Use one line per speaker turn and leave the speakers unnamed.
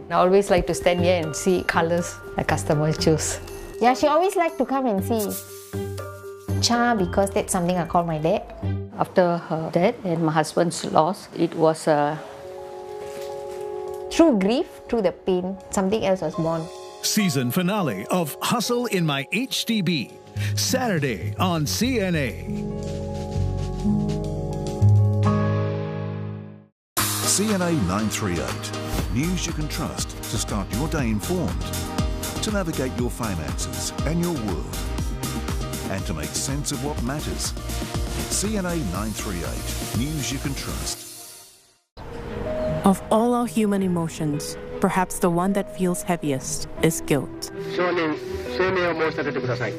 I always like to stand here and see colours the customers choose.
Yeah, she always liked to come and see. Cha, because that's something I call my dad.
After her death and my husband's loss, it was
through grief, through the pain, something else was born.
Season finale of Hustle in My HDB, Saturday on CNA.
CNA 938. News you can trust to start your day informed, to navigate your finances and your world, and to make sense of what matters. CNA 938. News you can trust.
Of all our human emotions, perhaps the one that feels heaviest is guilt.